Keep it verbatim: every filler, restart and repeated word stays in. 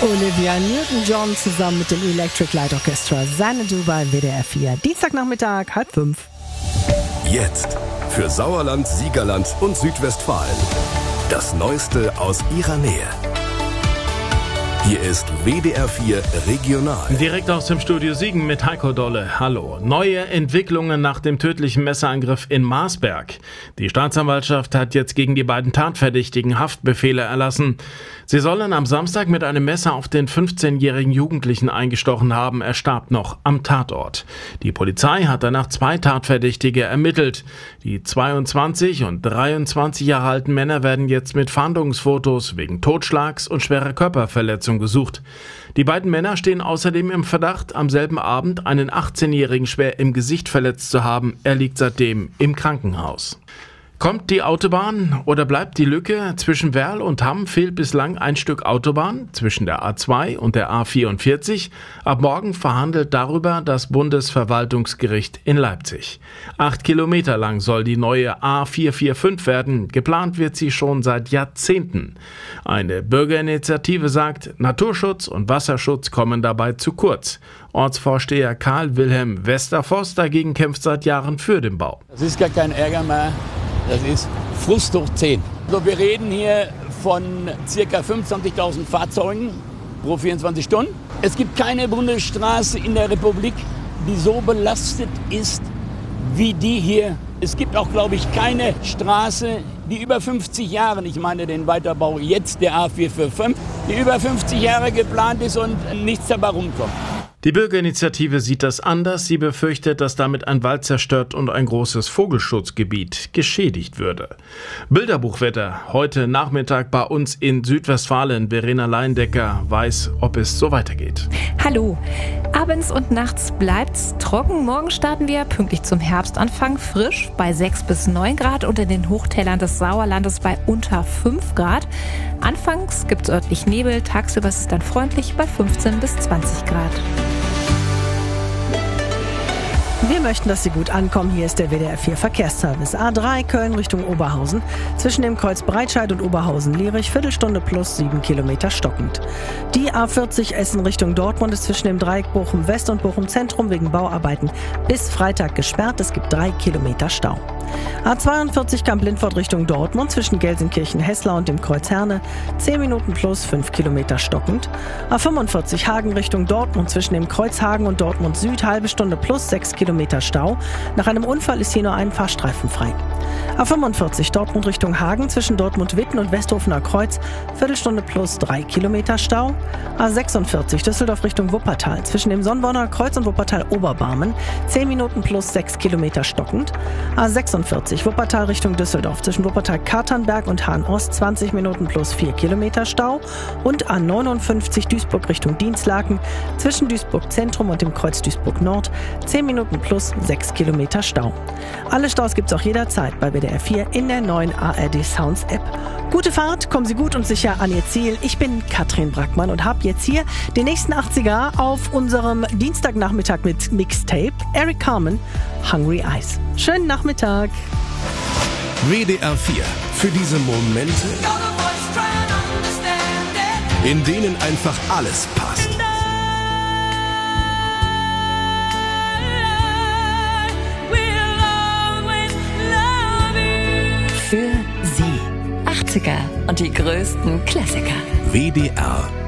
Olivia Newton-John zusammen mit dem Electric Light Orchestra. Xanadu bei W D R vier. Dienstagnachmittag, halb fünf. Jetzt für Sauerland, Siegerland und Südwestfalen. Das Neueste aus ihrer Nähe. Hier ist W D R vier Regional. Direkt aus dem Studio Siegen mit Heiko Dolle. Hallo. Neue Entwicklungen nach dem tödlichen Messerangriff in Marsberg. Die Staatsanwaltschaft hat jetzt gegen die beiden Tatverdächtigen Haftbefehle erlassen. Sie sollen am Samstag mit einem Messer auf den fünfzehnjährigen Jugendlichen eingestochen haben. Er starb noch am Tatort. Die Polizei hat danach zwei Tatverdächtige ermittelt. Die zweiundzwanzig und dreiundzwanzig Jahre alten Männer werden jetzt mit Fahndungsfotos wegen Totschlags und schwerer Körperverletzung gesucht. Die beiden Männer stehen außerdem im Verdacht, am selben Abend einen achtzehnjährigen schwer im Gesicht verletzt zu haben. Er liegt seitdem im Krankenhaus. Kommt die Autobahn oder bleibt die Lücke? Zwischen Werl und Hamm fehlt bislang ein Stück Autobahn zwischen der A zwei und der A vierundvierzig. Ab morgen verhandelt darüber das Bundesverwaltungsgericht in Leipzig. Acht Kilometer lang soll die neue A vierhundertfünfundvierzig werden. Geplant wird sie schon seit Jahrzehnten. Eine Bürgerinitiative sagt, Naturschutz und Wasserschutz kommen dabei zu kurz. Ortsvorsteher Karl Wilhelm Westervoss dagegen kämpft seit Jahren für den Bau. Das ist gar kein Ärger mehr. Das ist Frust hoch zehn. Also wir reden hier von ca. fünfundzwanzigtausend Fahrzeugen pro vierundzwanzig Stunden. Es gibt keine Bundesstraße in der Republik, die so belastet ist wie die hier. Es gibt auch, glaube ich, keine Straße, die über fünfzig Jahre, ich meine den Weiterbau jetzt der A vierhundertfünfundvierzig, die über fünfzig Jahre geplant ist und nichts dabei rumkommt. Die Bürgerinitiative sieht das anders. Sie befürchtet, dass damit ein Wald zerstört und ein großes Vogelschutzgebiet geschädigt würde. Bilderbuchwetter heute Nachmittag bei uns in Südwestfalen. Verena Leindecker weiß, ob es so weitergeht. Hallo. Abends und nachts bleibt's trocken. Morgen starten wir pünktlich zum Herbstanfang frisch bei sechs bis neun Grad und in den Hochtälern des Sauerlandes bei unter fünf Grad. Anfangs gibt's örtlich Nebel, tagsüber ist es dann freundlich bei fünfzehn bis zwanzig Grad. Wir möchten, dass Sie gut ankommen. Hier ist der W D R vier Verkehrsservice. A drei Köln Richtung Oberhausen. Zwischen dem Kreuz Breitscheid und Oberhausen-Lierich. Viertelstunde plus sieben Kilometer stockend. Die A vierzig Essen Richtung Dortmund ist zwischen dem Dreieck Bochum West und Bochum Zentrum wegen Bauarbeiten bis Freitag gesperrt. Es gibt drei Kilometer Stau. A zweiundvierzig Kamp-Lindfort Richtung Dortmund zwischen Gelsenkirchen-Hessler und dem Kreuz Herne. zehn Minuten plus fünf Kilometer stockend. A fünfundvierzig Hagen Richtung Dortmund zwischen dem Kreuz Hagen und Dortmund Süd. Halbe Stunde plus sechs Kilometer Stau. Nach einem Unfall ist hier nur ein Fahrstreifen frei. A fünfundvierzig Dortmund Richtung Hagen zwischen Dortmund-Witten und Westhofener Kreuz. Viertelstunde plus drei Kilometer Stau. A sechsundvierzig Düsseldorf Richtung Wuppertal zwischen dem Sonnborner Kreuz und Wuppertal-Oberbarmen. zehn Minuten plus sechs Kilometer stockend. A sechsundvierzig Wuppertal Richtung Düsseldorf zwischen Wuppertal-Katernberg und Hahn-Ost. zwanzig Minuten plus vier Kilometer Stau. Und A neunundfünfzig Duisburg Richtung Dienstlaken zwischen Duisburg Zentrum und dem Kreuz Duisburg Nord. zehn Minuten plus sechs Kilometer Stau. Alle Staus gibt's auch jederzeit bei W D R vier in der neuen A R D Sounds App. Gute Fahrt, kommen Sie gut und sicher an Ihr Ziel. Ich bin Katrin Brackmann und habe jetzt hier den nächsten achtziger auf unserem Dienstagnachmittag mit Mixtape. Eric Carmen, Hungry Eyes. Schönen Nachmittag. W D R vier für diese Momente, in denen einfach alles passt. Für Sie. achtziger und die größten Klassiker. W D R